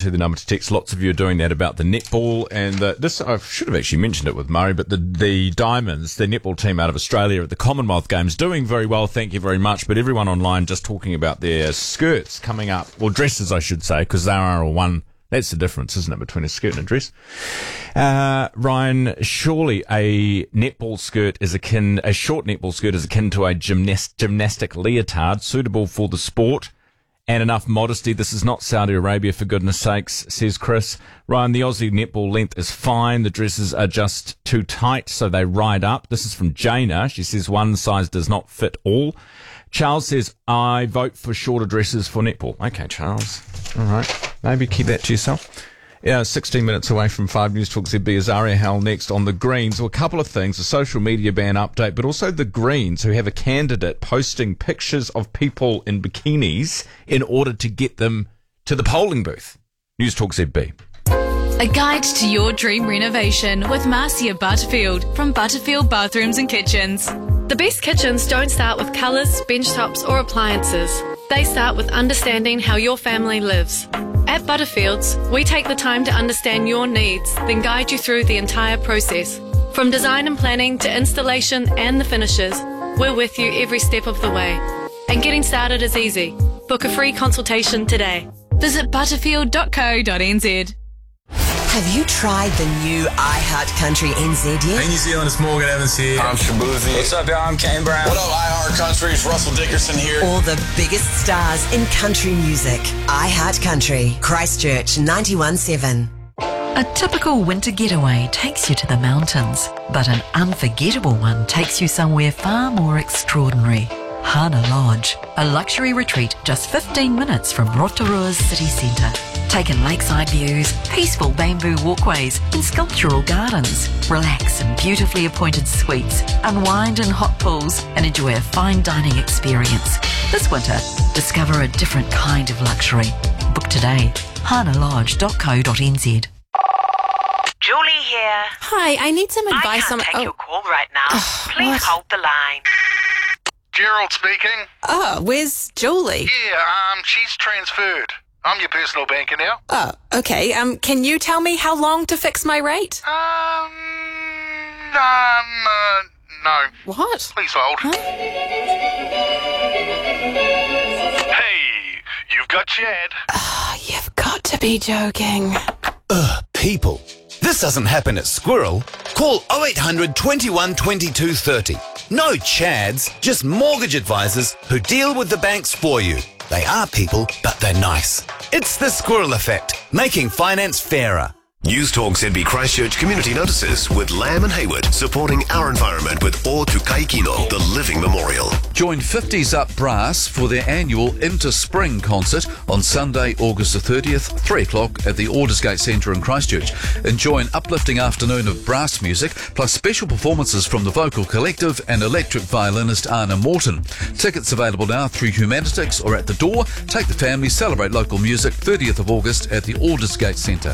772, the number to text. Lots of you are doing that about the netball. And this, I should have actually mentioned it with Murray, but the Diamonds, the netball team out of Australia at the Commonwealth Games, doing very well, thank you very much. But everyone online just talking about their skirts coming up, or dresses, I should say, because they are all one. That's the difference, isn't it, between a skirt and a dress? Ryan, surely a short netball skirt is akin to a gymnastic leotard, suitable for the sport, and enough modesty. This is not Saudi Arabia, for goodness sakes, says Chris. Ryan, the Aussie netball length is fine. The dresses are just too tight, so they ride up. This is from Jaina. She says one size does not fit all. Charles says, I vote for shorter dresses for netball. Okay, Charles. All right. Maybe keep that to yourself. Yeah, 16 minutes away from 5 News Talk ZB is Aria Howell next on the Greens. Well, a couple of things, a social media ban update, but also the Greens, who have a candidate posting pictures of people in bikinis in order to get them to the polling booth. News Talk ZB. A guide to your dream renovation with Marcia Butterfield from Butterfield Bathrooms and Kitchens. The best kitchens don't start with colours, bench tops or appliances. They start with understanding how your family lives. At Butterfields, we take the time to understand your needs, then guide you through the entire process. From design and planning to installation and the finishes, we're with you every step of the way. And getting started is easy. Book a free consultation today. Visit butterfield.co.nz. Have you tried the new iHeart Country NZ yet? Hey New Zealand, it's Morgan Evans here. I'm Shabuzi. What's up, y'all? I'm Kane Brown. What up, iHeart Country? It's Russell Dickerson here. All the biggest stars in country music. iHeart Country, Christchurch 91.7. A typical winter getaway takes you to the mountains, but an unforgettable one takes you somewhere far more extraordinary. Hana Lodge, a luxury retreat just 15 minutes from Rotorua's city centre. Take in lakeside views, peaceful bamboo walkways and sculptural gardens. Relax in beautifully appointed suites, unwind in hot pools and enjoy a fine dining experience. This winter, discover a different kind of luxury. Book today, hanalodge.co.nz. Julie here. Hi, I need some advice on... I can't take your call right now. Please hold the line. Gerald speaking. Oh, where's Julie? Yeah, she's transferred. I'm your personal banker now. Oh, okay. Can you tell me how long to fix my rate? No. What? Please hold. Huh? Hey, you've got Chad. You've got to be joking. People. This doesn't happen at Squirrel. Call 0800 21 22 30. No Chads, just mortgage advisors who deal with the banks for you. They are people, but they're nice. It's the Squirrel Effect, making finance fairer. News Talk ZB Christchurch Community Notices with Lamb and Hayward, supporting our environment with O Tukaikino, the Living Memorial. Join 50s Up Brass for their annual Into Spring concert on Sunday, August the 30th, 3 o'clock at the Aldersgate Centre in Christchurch. Enjoy an uplifting afternoon of brass music, plus special performances from the Vocal Collective and electric violinist Anna Morton. Tickets available now through Humanitics or at the door. Take the family, celebrate local music, 30th of August at the Aldersgate Centre.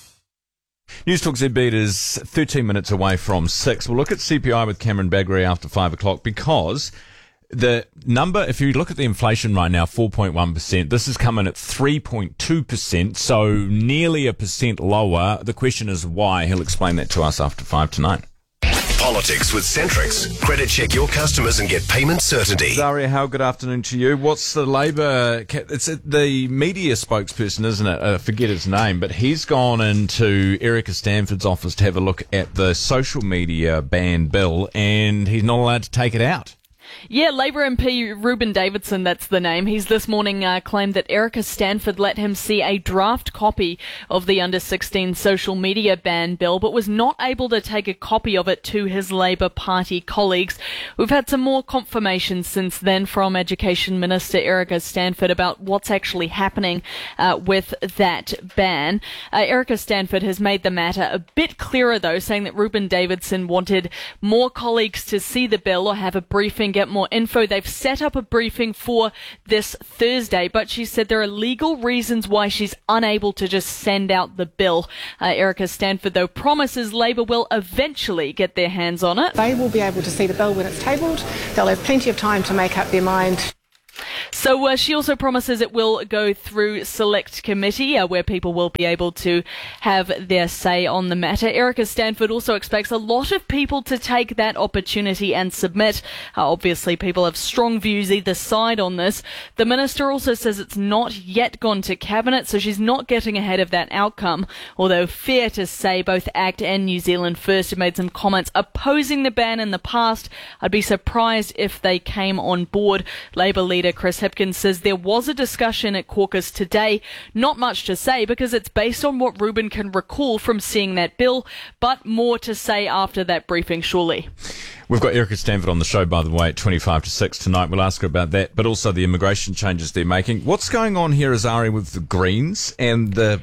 News Talk ZB is 13 minutes away from 6. We'll look at CPI with Cameron Baggery after 5 o'clock because the number, if you look at the inflation right now, 4.1%, this has come in at 3.2%, so nearly a percent lower. The question is why. He'll explain that to us after 5 tonight. Politics with Centrix. Credit check your customers and get payment certainty. Zaria, how good afternoon to you. What's the Labour... It's the media spokesperson, isn't it? I forget his name, but he's gone into Erica Stanford's office to have a look at the social media ban bill, and he's not allowed to take it out. Yeah, Labour MP Ruben Davidson, that's the name. He's this morning claimed that Erica Stanford let him see a draft copy of the under-16 social media ban bill, but was not able to take a copy of it to his Labour Party colleagues. We've had some more confirmation since then from Education Minister Erica Stanford about what's actually happening with that ban. Erica Stanford has made the matter a bit clearer, though, saying that Ruben Davidson wanted more colleagues to see the bill or have a briefing, get more info. They've set up a briefing for this Thursday, but she said there are legal reasons why she's unable to just send out the bill. Erica Stanford, though, promises Labour will eventually get their hands on it. They will be able to see the bill when it's tabled. They'll have plenty of time to make up their mind. So she also promises it will go through select committee where people will be able to have their say on the matter. Erica Stanford also expects a lot of people to take that opportunity and submit. Obviously, people have strong views either side on this. The minister also says it's not yet gone to cabinet, so she's not getting ahead of that outcome. Although fair to say, both ACT and New Zealand First have made some comments opposing the ban in the past. I'd be surprised if they came on board. Labour leader Chris Hipkins says there was a discussion at caucus today. Not much to say because it's based on what Rubin can recall from seeing that bill, but more to say after that briefing surely. We've got Erica Stanford on the show, by the way, at 25 to 6 tonight. We'll ask her about that, but also the immigration changes they're making. What's going on here, Azari, with the Greens and the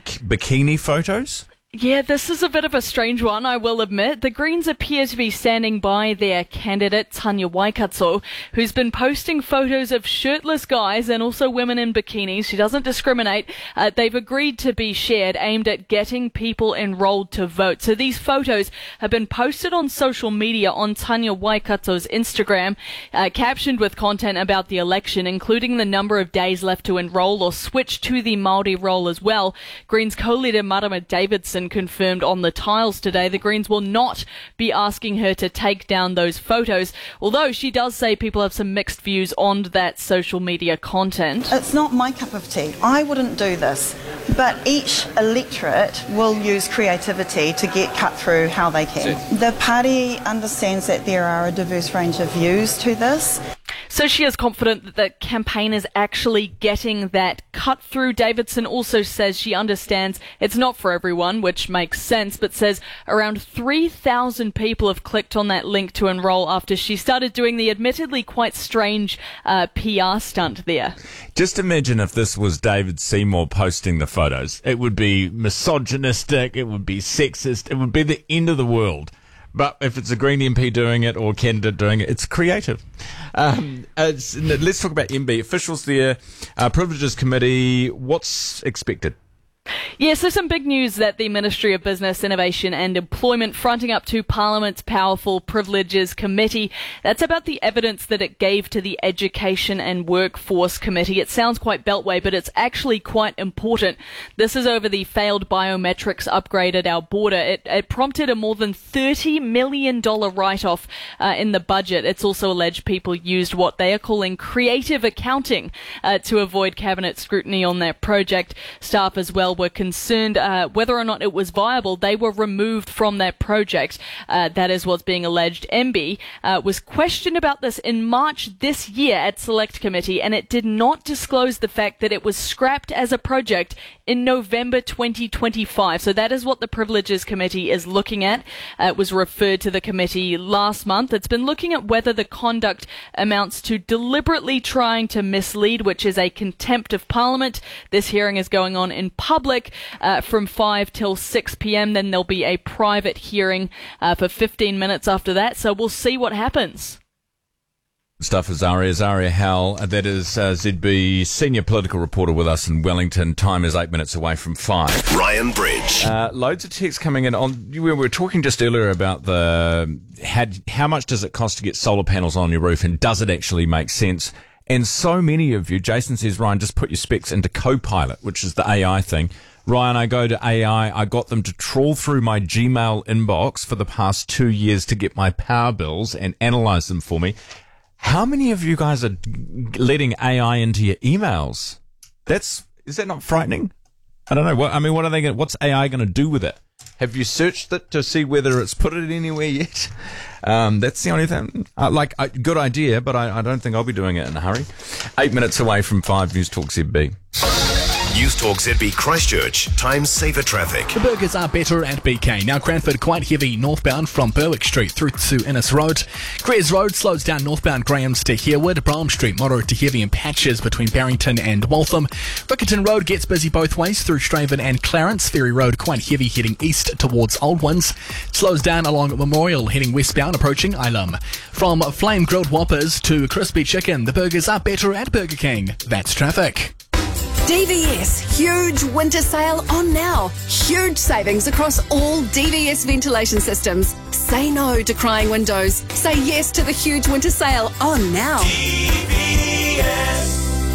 bikini photos? Yeah, this is a bit of a strange one, I will admit. The Greens appear to be standing by their candidate, Tanya Waikato, who's been posting photos of shirtless guys and also women in bikinis. She doesn't discriminate. They've agreed to be shared, aimed at getting people enrolled to vote. So these photos have been posted on social media on Tanya Waikato's Instagram, captioned with content about the election, including the number of days left to enroll or switch to the Māori role as well. Greens co-leader Marama Davidson confirmed on the tiles today the Greens will not be asking her to take down those photos, although she does say people have some mixed views on that social media content. It's not my cup of tea. I wouldn't do this, but each electorate will use creativity to get cut through how they can. The party understands that there are a diverse range of views to this. So she is confident that the campaign is actually getting that cut through. Davidson also says she understands it's not for everyone, which makes sense, but says around 3,000 people have clicked on that link to enroll after she started doing the admittedly quite strange PR stunt there. Just imagine if this was David Seymour posting the photos. It would be misogynistic, it would be sexist, it would be the end of the world. But if it's a Green MP doing it or a candidate doing it, it's creative. Let's talk about MB. Officials there, Privileges Committee, what's expected? Yeah, so some big news that the Ministry of Business, Innovation and Employment fronting up to Parliament's powerful Privileges Committee. That's about the evidence that it gave to the Education and Workforce Committee. It sounds quite beltway, but it's actually quite important. This is over the failed biometrics upgrade at our border. It prompted a more than $30 million write-off in the budget. It's also alleged people used what they are calling creative accounting to avoid cabinet scrutiny on that project. Staff as well were concerned whether or not it was viable. They were removed from that project. That is what's being alleged. MB was questioned about this in March this year at Select Committee, and it did not disclose the fact that it was scrapped as a project in November 2025. So that is what the Privileges Committee is looking at. It was referred to the committee last month. It's been looking at whether the conduct amounts to deliberately trying to mislead, which is a contempt of Parliament. This hearing is going on in public from 5 till 6 p.m. Then there'll be a private hearing for 15 minutes after that. So we'll see what happens. Stuff Azaria Howell, that is ZB senior political reporter with us in Wellington. Time is 8 minutes away from 5. Ryan Bridge. Loads of texts coming in. We were talking just earlier about how much does it cost to get solar panels on your roof, and does it actually make sense? And so many of you, Jason says, Ryan, just put your specs into Copilot, which is the AI thing. Ryan, I go to AI, I got them to trawl through my Gmail inbox for the past 2 years to get my power bills and analyze them for me. How many of you guys are letting AI into your emails? Is that not frightening? I don't know. What are they? What's AI going to do with it? Have you searched it to see whether it's put it anywhere yet? That's the only thing. Good idea, but I don't think I'll be doing it in a hurry. 8 minutes away from 5 News Talk ZB. News Talk ZB Christchurch. Time saver traffic. The burgers are better at BK. Now Cranford quite heavy northbound from Berwick Street through to Innes Road. Greers Road slows down northbound Grahams to Herwood. Brougham Street moderate to heavy in patches between Barrington and Waltham. Riccarton Road gets busy both ways through Straven and Clarence. Ferry Road quite heavy heading east towards Old Ones. Slows down along Memorial heading westbound approaching Ilam. From flame grilled Whoppers to crispy chicken, the burgers are better at Burger King. That's traffic. DVS, huge winter sale on now. Huge savings across all DVS ventilation systems. Say no to crying windows. Say yes to the huge winter sale on now. DVS.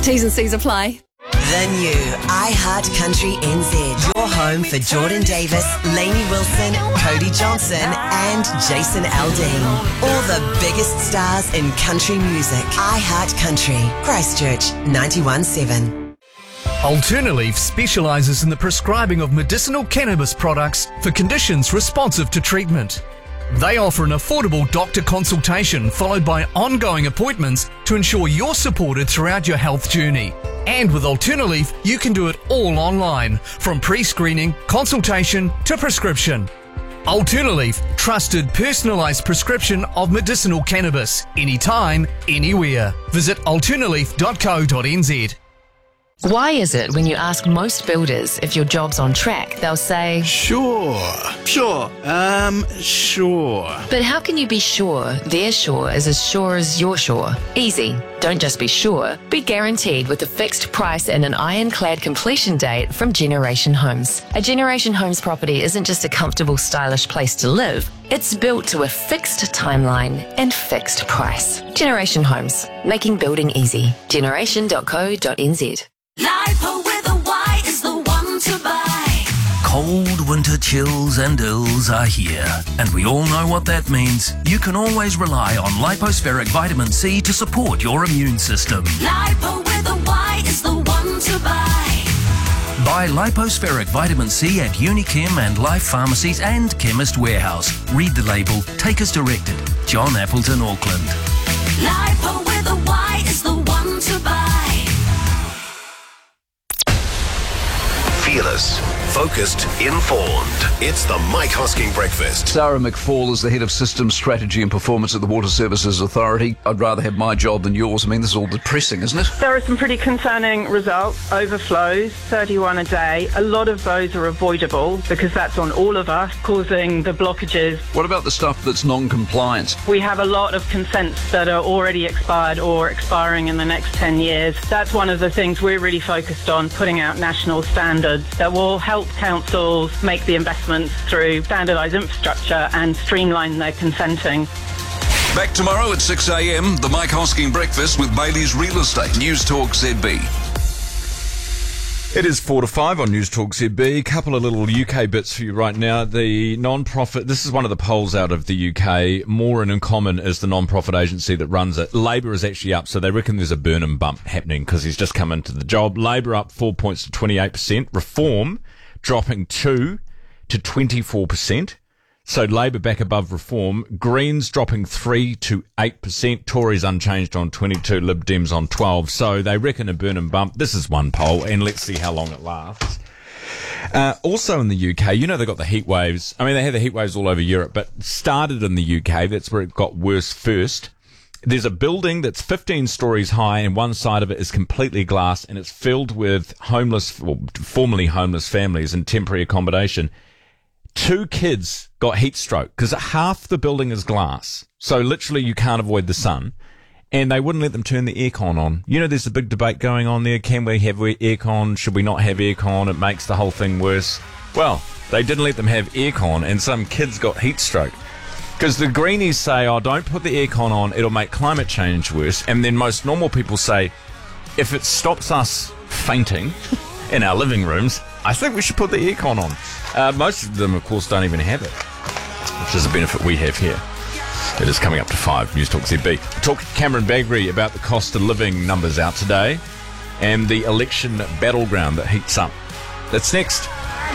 T's and C's apply. The new iHeartCountry NZ. Your home for Jordan Davis, Lainey Wilson, Cody Johnson and Jason Aldean. All the biggest stars in country music. iHeartCountry. Christchurch 91.7. Alternaleaf specialises in the prescribing of medicinal cannabis products for conditions responsive to treatment. They offer an affordable doctor consultation followed by ongoing appointments to ensure you're supported throughout your health journey. And with Alternaleaf, you can do it all online, from pre-screening, consultation to prescription. Alternaleaf, trusted personalised prescription of medicinal cannabis, anytime, anywhere. Visit alternaleaf.co.nz. Why is it when you ask most builders if your job's on track, they'll say, Sure. But how can you be sure their sure is as sure as your sure? Easy. Don't just be sure, be guaranteed with a fixed price and an ironclad completion date from Generation Homes. A Generation Homes property isn't just a comfortable, stylish place to live. It's built to a fixed timeline and fixed price. Generation Homes, making building easy. Generation.co.nz. Lipo with a Y is the one to buy. Cold winter chills and ills are here, and we all know what that means. You can always rely on Lipospheric Vitamin C to support your immune system. Lipo with a Y is the one to buy. Buy Lipospheric Vitamin C at Unichem and Life Pharmacies and Chemist Warehouse. Read the label. Take as directed. John Appleton, Auckland. Lipo with a Y is the one to buy. Fearless, focused, informed. It's the Mike Hosking Breakfast. Sarah McFall is the head of systems strategy and performance at the Water Services Authority. I'd rather have my job than yours. I mean, this is all depressing, isn't it? There are some pretty concerning results. Overflows, 31 a day. A lot of those are avoidable because that's on all of us, causing the blockages. What about the stuff that's non-compliant? We have a lot of consents that are already expired or expiring in the next 10 years. That's one of the things we're really focused on, putting out national standards that will help councils make the investments through standardised infrastructure and streamline their consenting. Back tomorrow at 6 a.m, the Mike Hosking Breakfast with Bailey's Real Estate. News Talk ZB. It is 4 to 5 on News Talk ZB. A couple of little UK bits for you right now. The non-profit, this is one of the polls out of the UK. More in Common is the non-profit agency that runs it. Labour is actually up, so they reckon there's a Burnham bump happening because he's just come into the job. Labour up 4 points to 28%. Reform dropping 2 to 24%. So Labour back above Reform. Greens dropping 3 to 8%. Tories unchanged on 22. Lib Dems on 12. So they reckon a Burnham bump. This is one poll, and let's see how long it lasts. Also in the UK, you know they've got the heat waves. I mean, they had the heat waves all over Europe, but started in the UK. That's where it got worse first. There's a building that's 15 stories high, and one side of it is completely glass, and it's filled with homeless, well, formerly homeless families in temporary accommodation. 2 kids got heat stroke because half the building is glass. So literally you can't avoid the sun. And they wouldn't let them turn the aircon on. You know, there's a big debate going on there. Can we have aircon? Should we not have aircon? It makes the whole thing worse. Well, they didn't let them have aircon, and some kids got heat stroke. Because the greenies say, oh, don't put the aircon on. It'll make climate change worse. And then most normal people say, if it stops us fainting in our living rooms, I think we should put the aircon on. Most of them, of course, don't even have it, which is a benefit we have here. It is coming up to 5, News Talk ZB. Talk to Cameron Bagri about the cost of living numbers out today and the election battleground that heats up. That's next.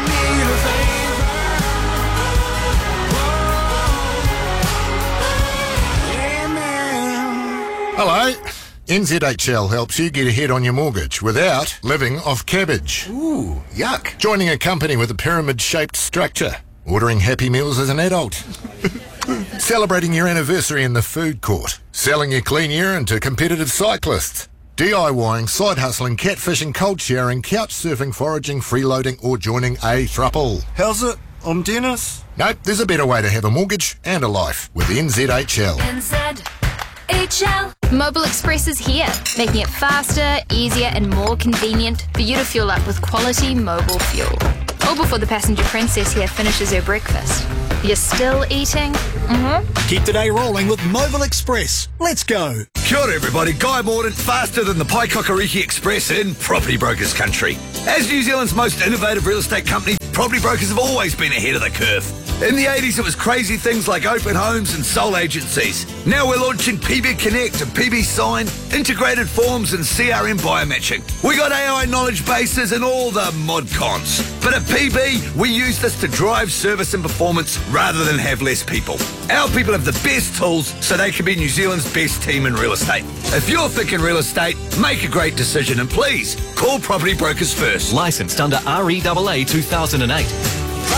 Hello. NZHL helps you get ahead on your mortgage without living off cabbage. Ooh, yuck. Joining a company with a pyramid-shaped structure. Ordering Happy Meals as an adult. Celebrating your anniversary in the food court. Selling your clean urine to competitive cyclists. DIYing, side hustling, catfishing, cold showering, couch surfing, foraging, freeloading, or joining a throuple. How's it? I'm Dennis. Nope, there's a better way to have a mortgage and a life with NZHL. NZHL. Mobile Express is here, making it faster, easier and more convenient for you to fuel up with quality mobile fuel. All before the passenger princess here finishes her breakfast. You're still eating? Keep the day rolling with Mobile Express. Let's go. Kia ora, everybody. Guy Mordaunt, faster than the Paikakariki Express in Property Brokers country. As New Zealand's most innovative real estate company, Property Brokers have always been ahead of the curve. In the 80s, it was crazy things like open homes and sole agencies. Now we're launching PB Connect and PB Sign, integrated forms and CRM biomatching. We got AI knowledge bases and all the mod cons. But at PB, we use this to drive service and performance rather than have less people. Our people have the best tools so they can be New Zealand's best team in real estate. If you're thinking real estate, make a great decision and please call Property Brokers first. Licensed under REAA 2008.